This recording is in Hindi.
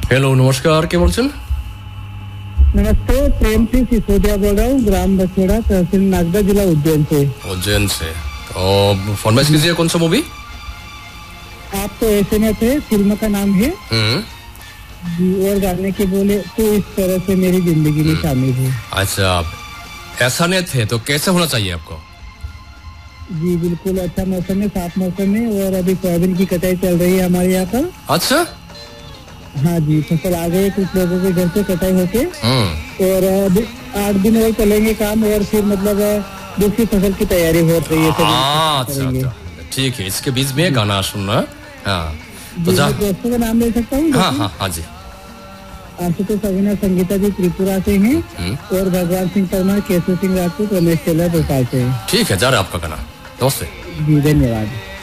हेलो नमस्कार, क्या बोलছেন? नमस्ते, प्रेम सिंह सिसोदिया बोल रहा हूँ, ग्राम बछोड़ा, तहसील नागदा, जिला उज्जैन से। उज्जैन से। तो फरमाइश कीजिए, कौन सा मूवी? आप तो ऐसे में थे, फिल्म का नाम है जी, और गाने के बोले तो इस तरह से मेरी जिंदगी में शामिल है। अच्छा, ऐसा नहीं थे तो कैसे होना चाहिए आपको? जी बिल्कुल, अच्छा मौसम है, साफ मौसम है, और अभी सोयाबीन की कटाई चल रही है हमारे यहाँ पर। अच्छा। हाँ जी, फसल आ गई, कुछ लोगों के घर से कटाई होके, और अभी 8 दिन और चलेंगे काम, और फिर मतलब दूसरी फसल की तैयारी हो रही है। अच्छा, ठीक है, इसके बीच में गाना सुनना। हाँ, तो दोस्तों का नाम ले सकता हूँ? हाँ जी। आशुतोष अविनाश संगीता जी त्रिपुरा से हैं, और भगवान सिंह परमार, केशव सिंह राजपूत, रमेश टेलर भोपाल से। ठीक है, जा रहा है आपका गाना। नमस्ते जी, धन्यवाद।